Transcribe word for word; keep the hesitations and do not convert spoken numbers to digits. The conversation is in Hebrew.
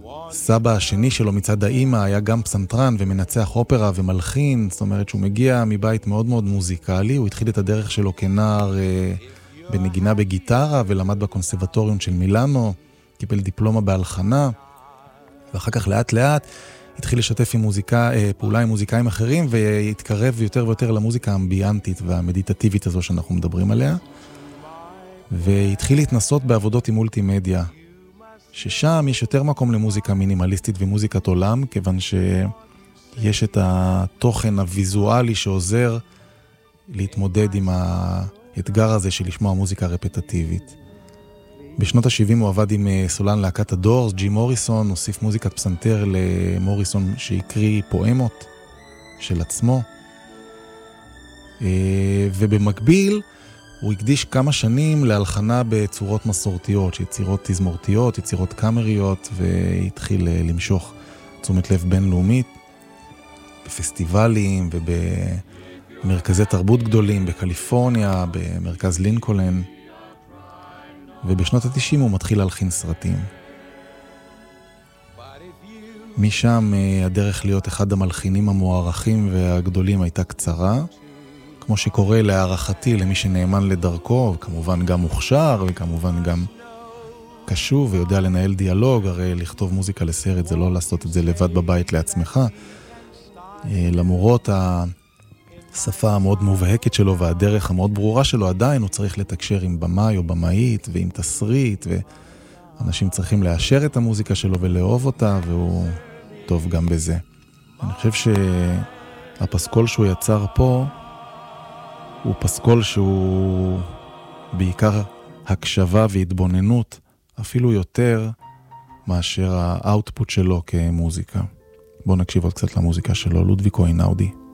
סבא השני שלו מצד האמא היה גם פסנתרן ומנצח אופרה ומלחין, זאת אומרת שהוא מגיע מבית מאוד מאוד מוזיקלי, הוא התחיל את הדרך שלו כנער אה, בנגינה בגיטרה ולמד בקונסרבטוריון של מילאנו, קיבל דיפלומה בהלחנה, ואחר כך לאט לאט התחיל לשתף עם מוזיקה, אה, פעולה עם מוזיקאים אחרים והתקרב יותר ויותר למוזיקה האמביאנטית והמדיטטיבית הזו שאנחנו מדברים עליה, והתחיל להתנסות בעבודות עם מולטימדיה, ששם יש יותר מקום למוזיקה מינימליסטית ומוזיקת עולם, כיוון שיש את התוכן הוויזואלי שעוזר להתמודד עם האתגר הזה של לשמוע מוזיקה רפטטיבית. בשנות ה-שבעים הוא עבד עם סולן להקת הדורס, ג'י מוריסון, הוסיף מוזיקת פסנתר למוריסון שהקריא פואמות של עצמו. ובמקביל הוא הקדיש כמה שנים להלחנה בצורות מסורתיות, יצירות תזמורתיות, יצירות קאמריות, והתחיל למשוך תשומת לב בינלאומית בפסטיבלים ובמרכזי תרבות גדולים בקליפורניה, במרכז לינקולן, ובשנות ה-תשעים הוא מתחיל להלחין סרטים. משם הדרך להיות אחד המלחינים המוערכים והגדולים הייתה קצרה, כמו שקורה להערכתי למי שנאמן לדרכו, וכמובן גם מוכשר, וכמובן גם קשוב ויודע לנהל דיאלוג, הרי לכתוב מוזיקה לסרט זה לא לעשות את זה לבד בבית לעצמך. למרות השפה המאוד מובהקת שלו והדרך המאוד ברורה שלו, עדיין הוא צריך לתקשר עם במאי או במאית ועם תסריט, ואנשים צריכים לאשר את המוזיקה שלו ולאהוב אותה, והוא טוב גם בזה. אני חושב שהפסקול שהוא יצר פה, הוא פסקול שהוא בעיקר הקשבה והתבוננות, אפילו יותר מאשר האוטפוט שלו כמוזיקה. בואו נקשיב עוד קצת למוזיקה שלו, לודוויג אוינאודי.